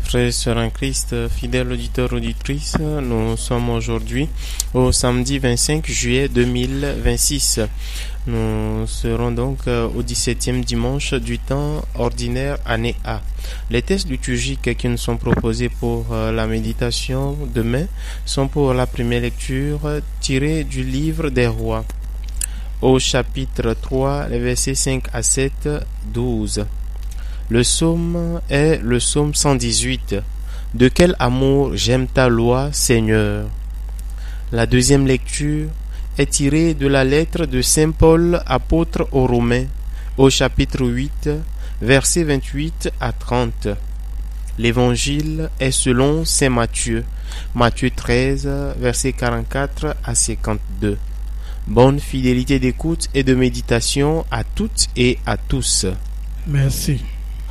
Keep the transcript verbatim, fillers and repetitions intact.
Frères et sœurs en Christ, fidèles auditeurs, auditrices, nous sommes aujourd'hui au samedi vingt-cinq juillet deux mille vingt-six. Nous serons donc au dix-septième dimanche du temps ordinaire année A. Les tests liturgiques qui nous sont proposés pour la méditation demain sont pour la première lecture tirée du livre des rois. Au chapitre trois, les versets cinq à sept, douze. Le psaume est le psaume cent dix-huit. De quel amour j'aime ta loi, Seigneur. La deuxième lecture est tirée de la lettre de saint Paul, apôtre aux Romains, au chapitre huit, versets vingt-huit à trente. L'évangile est selon saint Matthieu, Matthieu treize, versets quarante-quatre à cinquante-deux. Bonne fidélité d'écoute et de méditation à toutes et à tous. Merci.